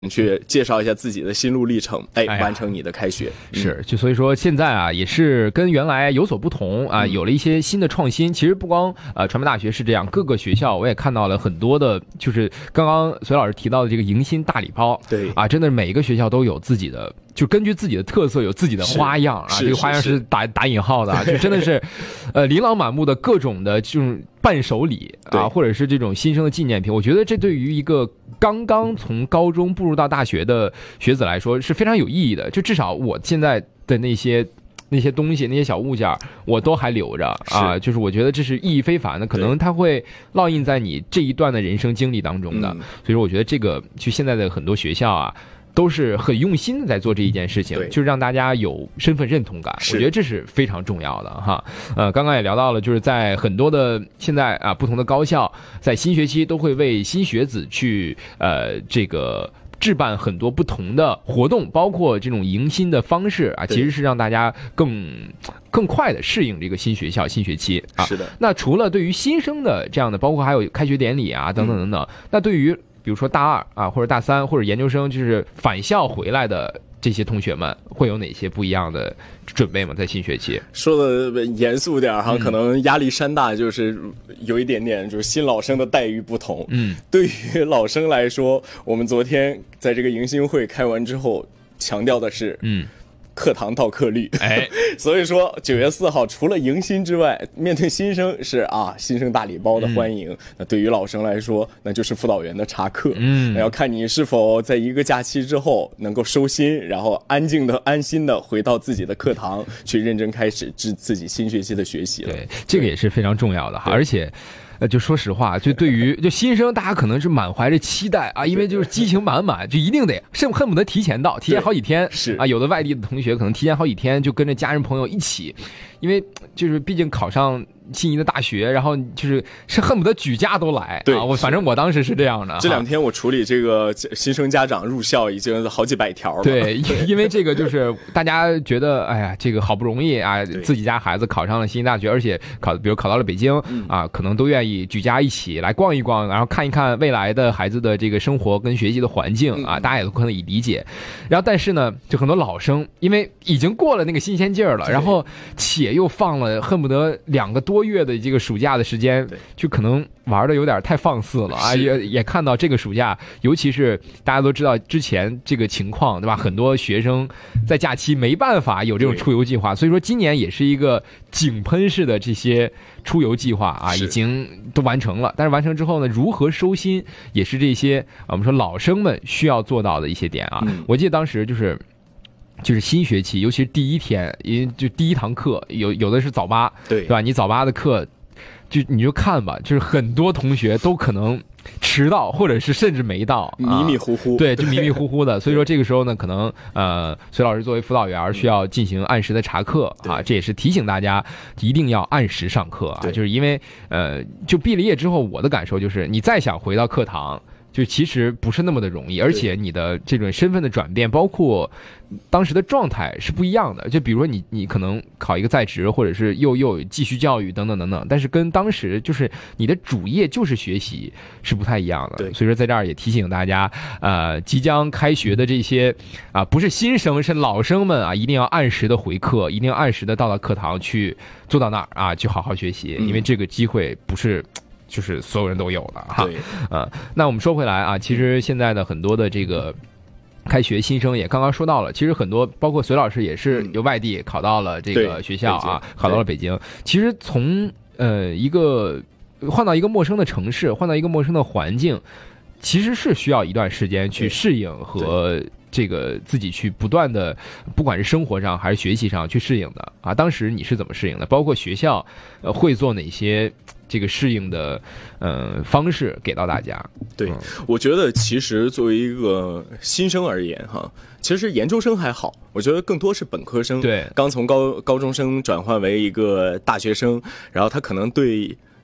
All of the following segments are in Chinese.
去介绍一下自己的心路历程，完成你的开学。 是，就所以说现在啊，也是跟原来有所不同啊，有了一些新的创新。其实不光传媒大学是这样，各个学校我也看到了很多的，就是刚刚隋老师提到的这个迎新大礼包， 对啊，真的每一个学校都有自己的，就根据自己的特色有自己的花样啊，这个花样是打引号的啊，就真的是，琳琅满目的各种的这种伴手礼啊，或者是这种新生的纪念品。我觉得这对于一个刚刚从高中步入到大学的学子来说是非常有意义的。就至少我现在的那些东西，那些小物件我都还留着啊，就是我觉得这是意义非凡的，可能它会烙印在你这一段的人生经历当中的。所以说我觉得这个就现在的很多学校啊，都是很用心的在做这一件事情，就是让大家有身份认同感，我觉得这是非常重要的哈。刚刚也聊到了，就是在很多的现在啊不同的高校，在新学期都会为新学子去这个置办很多不同的活动，包括这种迎新的方式啊，其实是让大家更快的适应这个新学校新学期啊。 是的。 那除了对于新生的这样的，包括还有开学典礼啊等等等等，那对于比如说大二啊，或者大三，或者研究生，就是返校回来的这些同学们，会有哪些不一样的准备吗？在新学期说的严肃点哈，可能压力山大，就是有一点点，就是新老生的待遇不同。对于老生来说，我们昨天在这个迎新会开完之后，强调的是，课堂到课率，所以说9月4号除了迎新之外，面对新生是新生大礼包的欢迎。那对于老生来说，那就是辅导员的查课。那要看你是否在一个假期之后能够收心，然后安心的回到自己的课堂，去认真开始自己新学期的学习了。 对，这个也是非常重要的哈，而且。就说实话，就对于就新生，大家可能是满怀着期待啊，因为就是激情满满，就一定得恨不得提前到，提前好几天。 是啊，有的外地的同学可能提前好几天就跟着家人朋友一起，因为就是毕竟考上心仪的大学，然后就是恨不得举家都来。 对啊，反正我当时是这样的。 这2天我处理这个新生家长入校已经好几百条了。 对，因为这个就是大家觉得，哎呀，这个好不容易啊，自己家孩子考上了心仪大学，而且比如考到了北京啊，可能都愿意举家一起来逛一逛，然后看一看未来的孩子的这个生活跟学习的环境啊，大家也都可能以理解。然后但是呢，就很多老生，因为已经过了那个新鲜劲儿了，然后且又放了恨不得2个多月的这个暑假的时间，就可能玩的有点太放肆了啊！也看到这个暑假，尤其是大家都知道之前这个情况，对吧？很多学生在假期没办法有这种出游计划，所以说今年也是一个井喷式的这些出游计划啊，已经都完成了。但是完成之后呢，如何收心，也是这些我们说老生们需要做到的一些点啊。我记得当时就是新学期，尤其是第一天，因为就第一堂课有的是早八，对吧？你早八的课，你就看吧，就是很多同学都可能迟到，或者是甚至没到， 迷迷糊糊， 对，就迷迷糊糊的。所以说这个时候呢，可能隋老师作为辅导员需要进行按时的查课啊，这也是提醒大家一定要按时上课啊，就是因为就毕了业之后，我的感受就是你再想回到课堂，就其实不是那么的容易，而且你的这种身份的转变，包括当时的状态是不一样的。就比如说你可能考一个在职，或者是又继续教育等等等等，但是跟当时就是你的主业就是学习是不太一样的。 对， 所以说在这儿也提醒大家，即将开学的这些不是新生是老生们啊，一定要按时的回课，一定要按时的到课堂去坐到那儿啊，去好好学习，因为这个机会不是。就是所有人都有的哈，那我们说回来啊，其实现在的很多的这个开学新生也刚刚说到了，其实很多包括隋老师也是由外地考到了这个学校啊，考到了北京。其实从一个换到一个陌生的城市，换到一个陌生的环境，其实是需要一段时间去适应和这个自己去不断的，不管是生活上还是学习上去适应的啊。当时你是怎么适应的？包括学校会做哪些这个适应的方式给到大家？ 对，我觉得其实作为一个新生而言哈，其实研究生还好，我觉得更多是本科生， 对， 刚从高中生转换为一个大学生，然后他可能对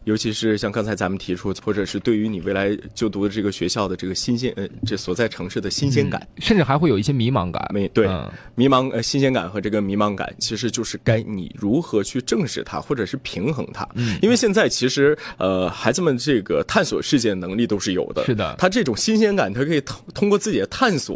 尤其是像刚才咱们提出，或者是对于你未来就读的这个学校的这个新鲜，这所在城市的新鲜感， 甚至还会有一些迷茫感。 对，迷茫新鲜感和这个迷茫感，其实就是该你如何去正视它，或者是平衡它。因为现在其实孩子们这个探索世界能力都是有的， 是的， 他这种新鲜感，他可以通过自己的探索